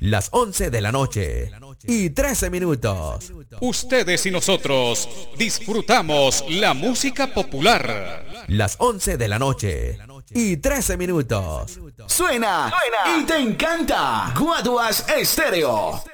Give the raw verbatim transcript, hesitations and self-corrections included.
Las once de la noche y trece minutos. Ustedes y nosotros disfrutamos la música popular. Las once de la noche y trece minutos. Suena, Suena. y te encanta. Guaduas Estéreo.